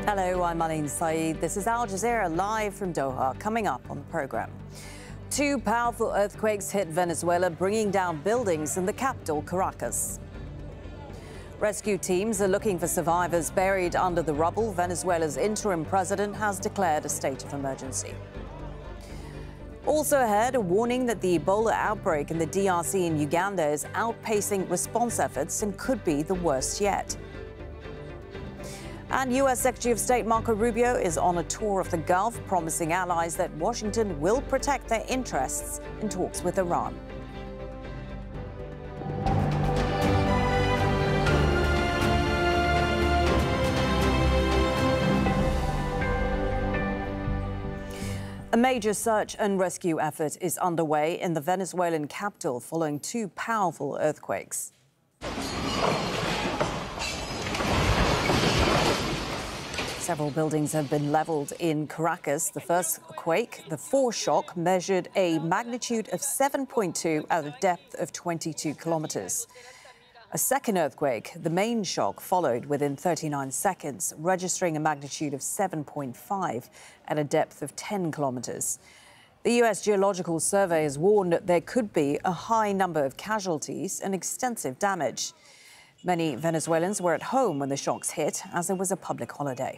Hello, I'm Aline Saeed. This is Al Jazeera live from Doha. Coming up on the program. Two powerful earthquakes hit Venezuela, bringing down buildings in the capital, Caracas. Rescue teams are looking for survivors buried under the rubble. Venezuela's interim president has declared a state of emergency. Also ahead, a warning that the Ebola outbreak in the DRC in Uganda is outpacing response efforts and could be the worst yet. And U.S. Secretary of State Marco Rubio is on a tour of the Gulf, promising allies that Washington will protect their interests in talks with Iran. A major search and rescue effort is underway in the Venezuelan capital following two powerful earthquakes. Several buildings have been leveled in Caracas. The first quake, the foreshock, measured a magnitude of 7.2 at a depth of 22 kilometers. A second earthquake, the main shock, followed within 39 seconds, registering a magnitude of 7.5 at a depth of 10 kilometers. The U.S. Geological Survey has warned that there could be a high number of casualties and extensive damage. Many Venezuelans were at home when the shocks hit, as it was a public holiday.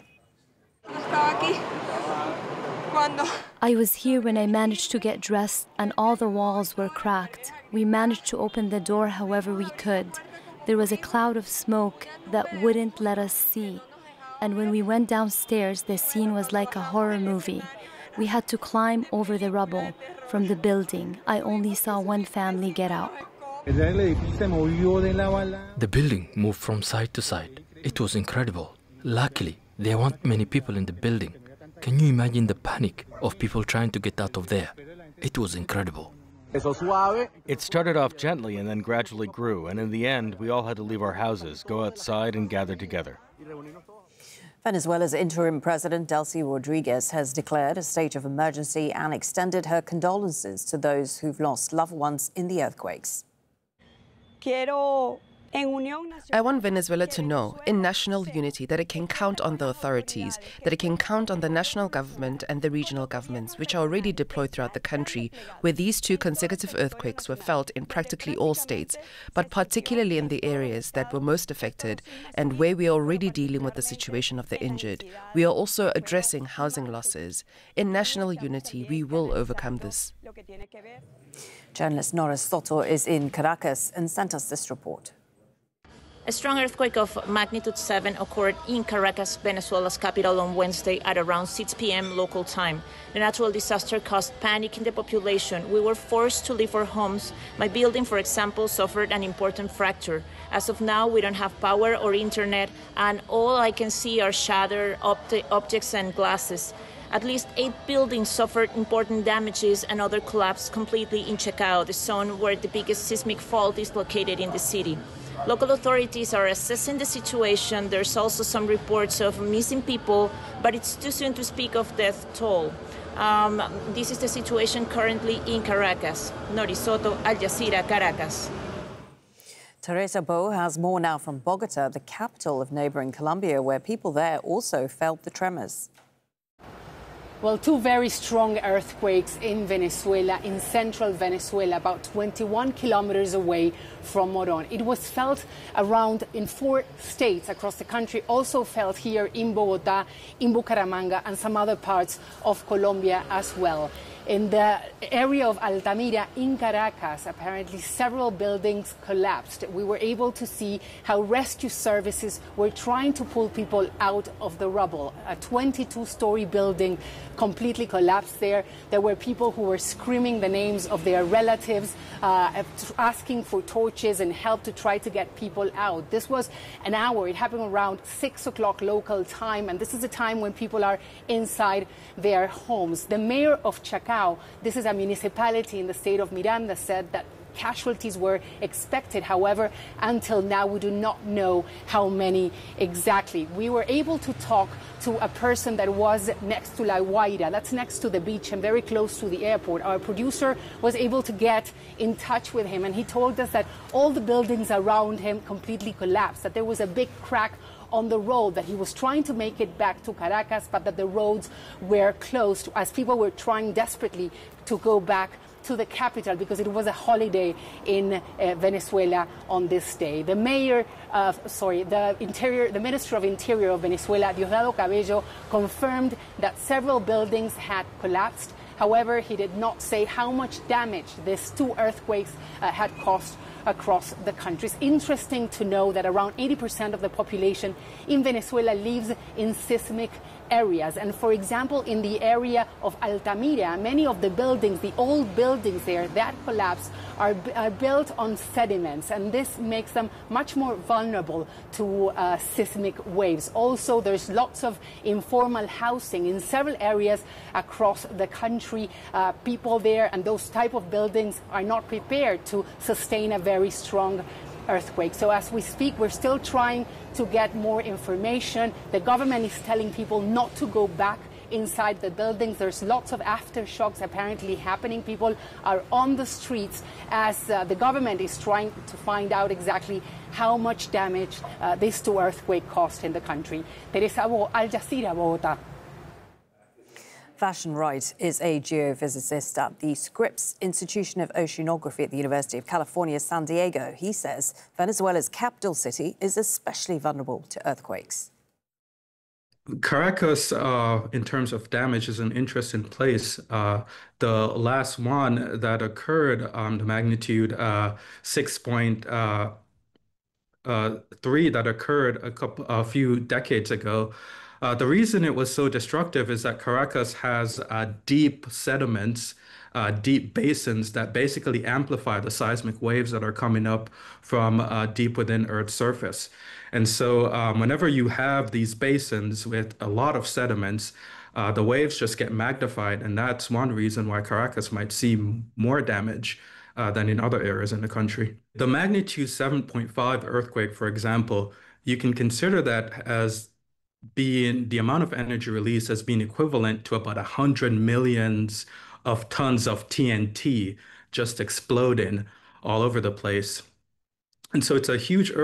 I was here when I managed to get dressed and all the walls were cracked. We managed to open the door however we could. There was a cloud of smoke that wouldn't let us see. And when we went downstairs, the scene was like a horror movie. We had to climb over the rubble from the building. I only saw one family get out. The building moved from side to side. It was incredible. Luckily, there weren't many people in the building. Can you imagine the panic of people trying to get out of there? It was incredible. It started off gently and then gradually grew, and in the end, we all had to leave our houses, go outside and gather together. Venezuela's interim president, Delcy Rodriguez, has declared a state of emergency and extended her condolences to those who've lost loved ones in the earthquakes. I want Venezuela to know, in national unity, that it can count on the authorities, that it can count on the national government and the regional governments, which are already deployed throughout the country, where these two consecutive earthquakes were felt in practically all states, but particularly in the areas that were most affected and where we are already dealing with the situation of the injured. We are also addressing housing losses. In national unity, we will overcome this. Journalist Norris Soto is in Caracas and sent us this report. A strong earthquake of magnitude 7 occurred in Caracas, Venezuela's capital, on Wednesday at around 6 p.m. local time. The natural disaster caused panic in the population. We were forced to leave our homes. My building, for example, suffered an important fracture. As of now, we don't have power or internet, and all I can see are shattered objects and glasses. At least 8 buildings suffered important damages and others collapsed completely in Chacao, the zone where the biggest seismic fault is located in the city. Local authorities are assessing the situation. There's also some reports of missing people, but it's too soon to speak of death toll. This is the situation currently in Caracas. Norris Soto, Al Jazeera, Caracas. Teresa Bo has more now from Bogota, the capital of neighboring Colombia, where people there also felt the tremors. Well, two very strong earthquakes in Venezuela, in central Venezuela, about 21 kilometers away from Moron. It was felt around in 4 states across the country, also felt here in Bogota, in Bucaramanga, and some other parts of Colombia as well. In the area of Altamira in Caracas, apparently several buildings collapsed. We were able to see how rescue services were trying to pull people out of the rubble. A 22-story building completely collapsed there. There were people who were screaming the names of their relatives, asking for torches and help to try to get people out. This was an hour. It happened around 6 o'clock local time, and this is a time when people are inside their homes. The mayor of Chacao, this is a municipality in the state of Miranda, said that casualties were expected. However, until now, we do not know how many exactly. We were able to talk to a person that was next to La Guaira. That's next to the beach and very close to the airport. Our producer was able to get in touch with him, and he told us that all the buildings around him completely collapsed, that there was a big crack on the road, that he was trying to make it back to Caracas, but that the roads were closed as people were trying desperately to go back to the capital because it was a holiday in Venezuela on this day. The Minister of Interior of Venezuela, Diosdado Cabello, confirmed that several buildings had collapsed. However, he did not say how much damage these two earthquakes had caused across the country. It's interesting to know that around 80% of the population in Venezuela lives in seismic areas. And for example, in the area of Altamira, many of the buildings, the old buildings there that collapsed, are built on sediments, and this makes them much more vulnerable to seismic waves. Also, there's lots of informal housing in several areas across the country. People there and those type of buildings are not prepared to sustain a very strong earthquake. So as we speak, we're still trying to get more information. The government is telling people not to go back inside the buildings. There's lots of aftershocks apparently happening. People are on the streets as the government is trying to find out exactly how much damage these two earthquakes caused in the country. Teresa Bo, Al Jazeera, Bogotá. Fashion Wright is a geophysicist at the Scripps Institution of Oceanography at the University of California, San Diego. He says Venezuela's capital city is especially vulnerable to earthquakes. Caracas, in terms of damage, is an interesting place. The last one that occurred, the magnitude 6.3 that occurred a few decades ago. The reason it was so destructive is that Caracas has deep sediments, deep basins that basically amplify the seismic waves that are coming up from deep within Earth's surface. And so whenever you have these basins with a lot of sediments, the waves just get magnified. And that's one reason why Caracas might see more damage than in other areas in the country. The magnitude 7.5 earthquake, for example, you can consider that as being the amount of energy released as being equivalent to about 100 millions of tons of TNT just exploding all over the place. And so it's a huge earthquake.